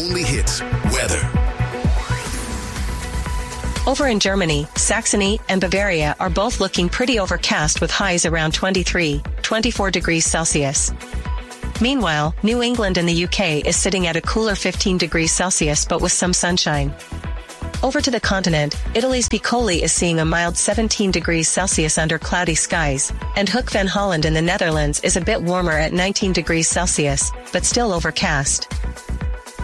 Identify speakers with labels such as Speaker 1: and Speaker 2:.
Speaker 1: only hits weather.
Speaker 2: Over in Germany, Saxony and Bavaria are both looking pretty overcast with highs around 23-24 degrees Celsius. Meanwhile, New England in the UK is sitting at a cooler 15 degrees Celsius but with some sunshine. Over to the continent, Italy's Piccoli is seeing a mild 17 degrees Celsius under cloudy skies, and Hoek van Holland in the Netherlands is a bit warmer at 19 degrees Celsius, but still overcast.